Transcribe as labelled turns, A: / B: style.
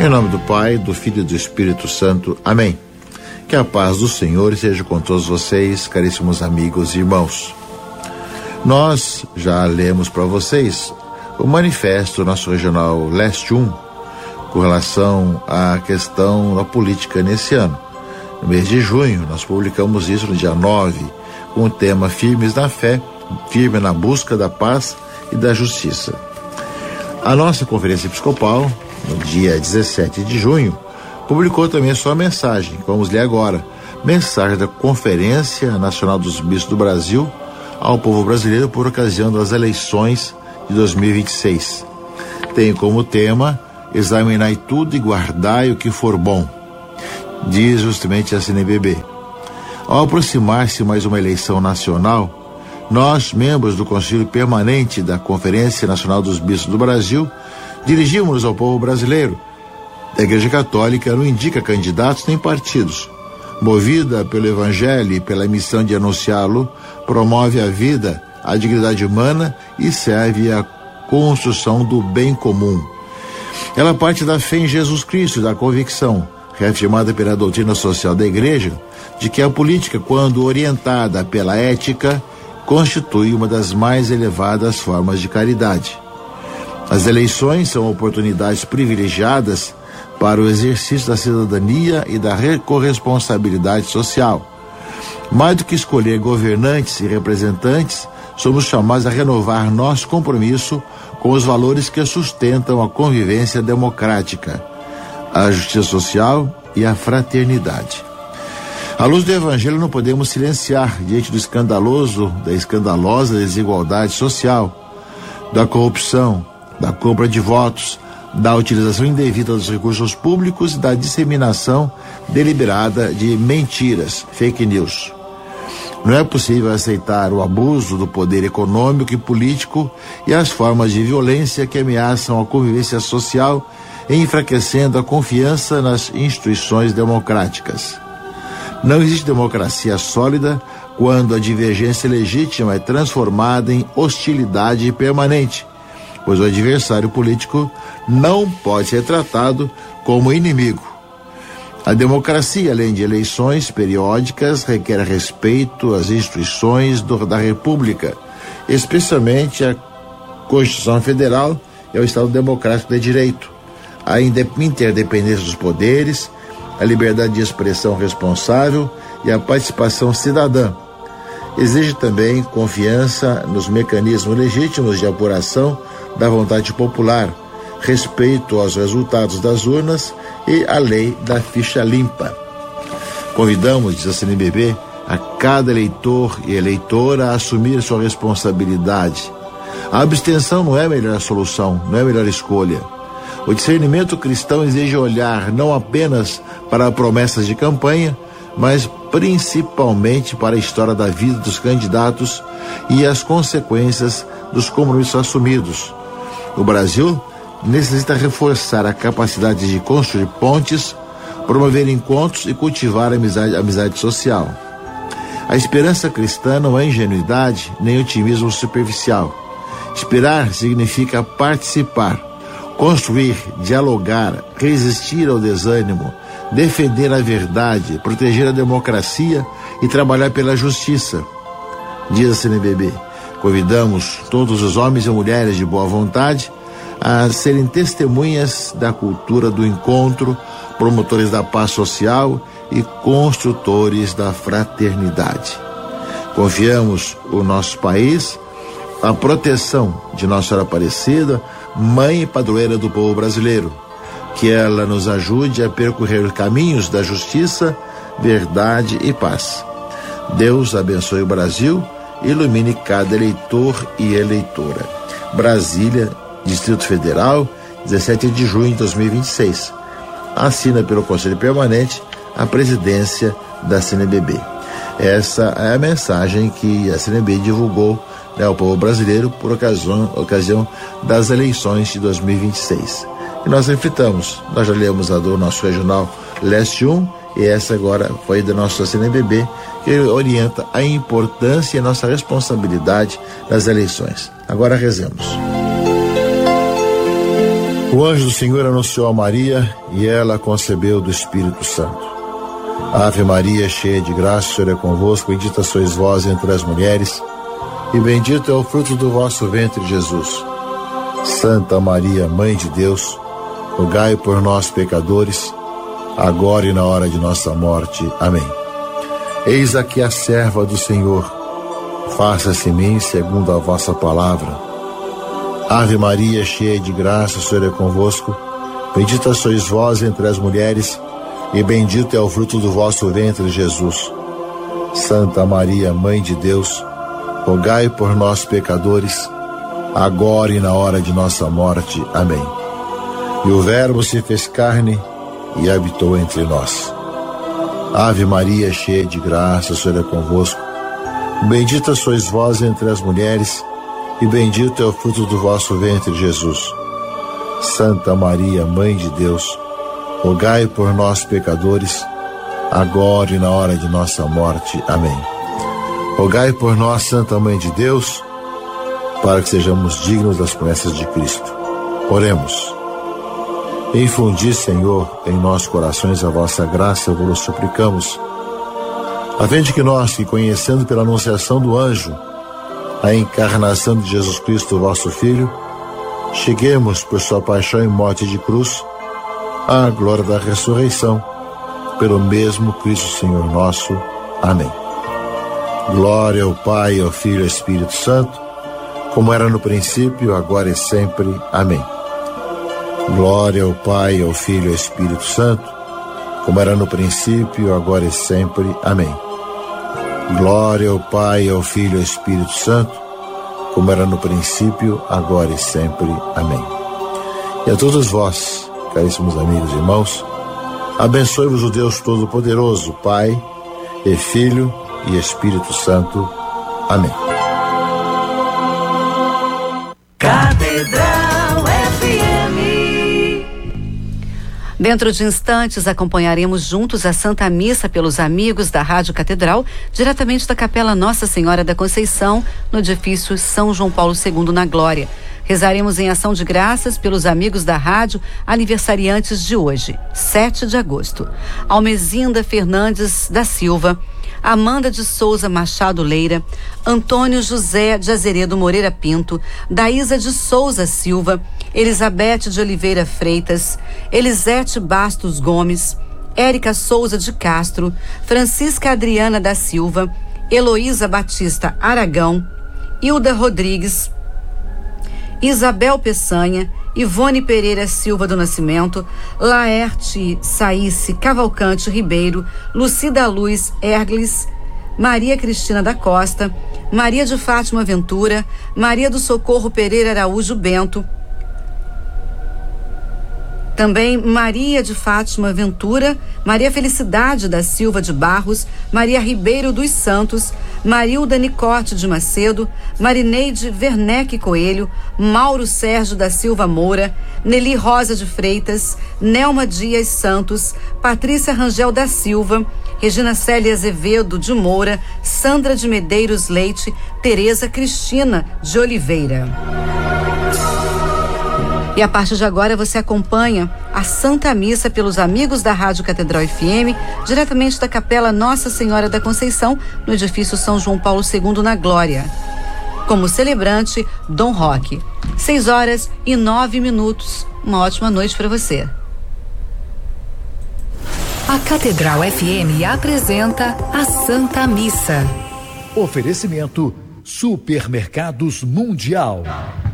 A: Em nome do Pai, do Filho e do Espírito Santo. Amém. Que a paz do Senhor esteja com todos vocês, caríssimos amigos e irmãos. Nós já lemos para vocês o manifesto nosso regional Leste 1 com relação à questão da política nesse ano. No mês de junho, nós publicamos isso no dia 9, com o tema Firmes na Fé, firme na busca da paz e da justiça. A nossa Conferência Episcopal, no dia 17 de junho, publicou também a sua mensagem, que vamos ler agora. Mensagem da Conferência Nacional dos Bispos do Brasil ao povo brasileiro por ocasião das eleições de 2026. Tem como tema: examinai tudo e guardai o que for bom, diz justamente a CNBB. Ao aproximar-se mais uma eleição nacional, nós, membros do Conselho Permanente da Conferência Nacional dos Bispos do Brasil, dirigimos-nos ao povo brasileiro. A Igreja Católica não indica candidatos nem partidos. Movida pelo Evangelho e pela missão de anunciá-lo, promove a vida, a dignidade humana e serve à construção do bem comum. Ela parte da fé em Jesus Cristo, da convicção, reafirmada pela doutrina social da Igreja, de que a política, quando orientada pela ética, constitui uma das mais elevadas formas de caridade. As eleições são oportunidades privilegiadas para o exercício da cidadania e da corresponsabilidade social. Mais do que escolher governantes e representantes, somos chamados a renovar nosso compromisso com os valores que sustentam a convivência democrática, a justiça social e a fraternidade. À luz do Evangelho, não podemos silenciar diante da escandalosa desigualdade social, da corrupção, da compra de votos, da utilização indevida dos recursos públicos e da disseminação deliberada de mentiras, fake news. Não é possível aceitar o abuso do poder econômico e político e as formas de violência que ameaçam a convivência social, enfraquecendo a confiança nas instituições democráticas. Não existe democracia sólida quando a divergência legítima é transformada em hostilidade permanente, pois o adversário político não pode ser tratado como inimigo. A democracia, além de eleições periódicas, requer respeito às instituições da República, especialmente a Constituição Federal e ao Estado Democrático de Direito, a interdependência dos poderes, a liberdade de expressão responsável e a participação cidadã. Exige também confiança nos mecanismos legítimos de apuração da vontade popular, respeito aos resultados das urnas e a lei da ficha limpa. Convidamos, diz a CNBB, a cada eleitor e eleitora a assumir sua responsabilidade. A abstenção não é a melhor solução, não é a melhor escolha. O discernimento cristão exige olhar não apenas para promessas de campanha, mas principalmente para a história da vida dos candidatos e as consequências dos compromissos assumidos. O Brasil necessita reforçar a capacidade de construir pontes, promover encontros e cultivar a amizade social. A esperança cristã não é ingenuidade nem otimismo superficial. Esperar significa participar, construir, dialogar, resistir ao desânimo, defender a verdade, proteger a democracia e trabalhar pela justiça, diz a CNBB. Convidamos todos os homens e mulheres de boa vontade a serem testemunhas da cultura do encontro, promotores da paz social e construtores da fraternidade. Confiamos o nosso país à proteção de Nossa Senhora Aparecida, mãe e padroeira do povo brasileiro. Que ela nos ajude a percorrer os caminhos da justiça, verdade e paz. Deus abençoe o Brasil, ilumine cada eleitor e eleitora. Brasília, Distrito Federal, 17 de junho de 2026. Assina pelo Conselho Permanente a presidência da CNBB. Essa é a mensagem que a CNBB divulgou ao povo brasileiro por ocasião das eleições de 2026. E nós refletamos, nós já lemos a do nosso regional Leste 1 e essa agora foi da nossa CNBB, que orienta a importância e a nossa responsabilidade nas eleições. Agora rezemos. O anjo do Senhor anunciou a Maria e ela concebeu do Espírito Santo. Ave Maria, cheia de graça, o Senhor é convosco, bendita sois vós entre as mulheres, e bendito é o fruto do vosso ventre, Jesus. Santa Maria, Mãe de Deus, rogai por nós, pecadores, agora e na hora de nossa morte. Amém. Eis aqui a serva do Senhor, faça-se em mim segundo a vossa palavra. Ave Maria, cheia de graça, o Senhor é convosco, bendita sois vós entre as mulheres, e bendito é o fruto do vosso ventre, Jesus. Santa Maria, Mãe de Deus, rogai por nós, pecadores, agora e na hora de nossa morte. Amém. E o Verbo se fez carne e habitou entre nós. Ave Maria, cheia de graça, o Senhor é convosco, bendita sois vós entre as mulheres, e bendito é o fruto do vosso ventre, Jesus. Santa Maria, Mãe de Deus, rogai por nós, pecadores, agora e na hora de nossa morte. Amém. Rogai por nós, Santa Mãe de Deus, para que sejamos dignos das promessas de Cristo. Oremos. Infundi, Senhor, em nossos corações a vossa graça, vos suplicamos, a fim de que nós, que conhecendo pela anunciação do anjo a encarnação de Jesus Cristo, vosso Filho, cheguemos por sua paixão e morte de cruz à glória da ressurreição, pelo mesmo Cristo Senhor nosso. Amém. Glória ao Pai, ao Filho e ao Espírito Santo, como era no princípio, agora e sempre. Amém. Glória ao Pai, ao Filho e ao Espírito Santo, como era no princípio, agora e sempre. Amém. Glória ao Pai, ao Filho e ao Espírito Santo, como era no princípio, agora e sempre. Amém. E a todos vós, caríssimos amigos e irmãos, abençoe-vos o Deus Todo-Poderoso, Pai e Filho e Espírito Santo. Amém.
B: Catedral FM. Dentro de instantes, acompanharemos juntos a Santa Missa pelos amigos da Rádio Catedral, diretamente da Capela Nossa Senhora da Conceição, no edifício São João Paulo II, na Glória. Rezaremos em ação de graças pelos amigos da rádio aniversariantes de hoje, 7 de agosto. Almezinda Fernandes da Silva, Amanda de Souza Machado Leira, Antônio José de Azeredo Moreira Pinto, Daísa de Souza Silva, Elizabeth de Oliveira Freitas, Elisete Bastos Gomes, Érica Souza de Castro, Francisca Adriana da Silva, Heloísa Batista Aragão, Hilda Rodrigues, Isabel Peçanha, Ivone Pereira Silva do Nascimento, Laerte Saíce Cavalcante Ribeiro, Lucida Luz Ergles, Maria Cristina da Costa, Maria de Fátima Ventura, Maria do Socorro Pereira Araújo Bento, também Maria de Fátima Ventura, Maria Felicidade da Silva de Barros, Maria Ribeiro dos Santos, Marilda Nicote de Macedo, Marineide Werneck Coelho, Mauro Sérgio da Silva Moura, Nelly Rosa de Freitas, Nelma Dias Santos, Patrícia Rangel da Silva, Regina Célia Azevedo de Moura, Sandra de Medeiros Leite, Tereza Cristina de Oliveira. E a partir de agora você acompanha a Santa Missa pelos amigos da Rádio Catedral FM, diretamente da Capela Nossa Senhora da Conceição, no edifício São João Paulo II, na Glória. Como celebrante, Dom Roque. 6h09. Uma ótima noite para você.
C: A Catedral FM apresenta a Santa Missa.
D: Oferecimento Supermercados Mundial.